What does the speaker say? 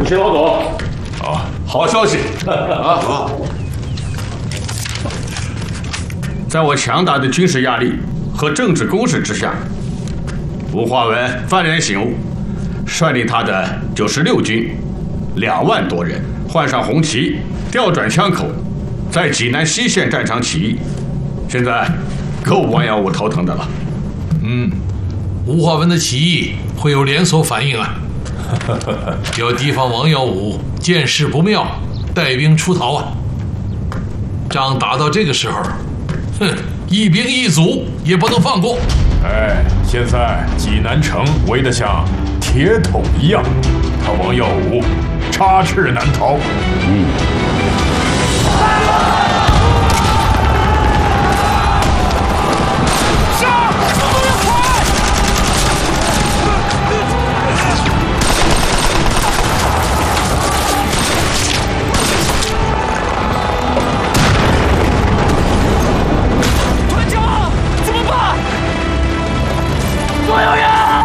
谢老总。 好消息啊！ 在我强大的军事压力和政治攻势之下，吴化文幡然醒悟，率领他的96军2万多人，换上红旗，调转枪口，在济南西线战场起义。现在够王耀武头疼的了。 吴化文的起义会有连锁反应啊！要提防王耀武见势不妙，带兵出逃啊！仗打到这个时候，一兵一卒也不能放过。 现在济南城围得像铁桶一样，他王耀武插翅难逃。